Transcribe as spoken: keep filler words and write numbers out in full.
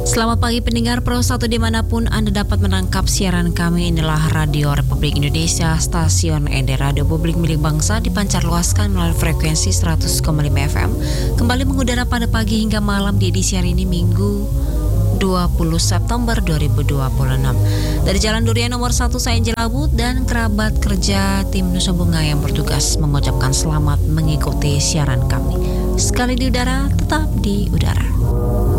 Selamat pagi pendengar Pro satu dimanapun Anda dapat menangkap siaran kami. Inilah Radio Republik Indonesia, stasiun Ende Radio Publik milik bangsa, dipancar luaskan melalui frekuensi seratus koma lima F M. Kembali mengudara pada pagi hingga malam di edisi hari ini Minggu dua puluh September dua ribu dua puluh enam. Dari Jalan Durian nomor satu saya Angela Bud dan kerabat kerja tim Nusa Bunga yang bertugas mengucapkan selamat mengikuti siaran kami. Sekali di udara, tetap di udara.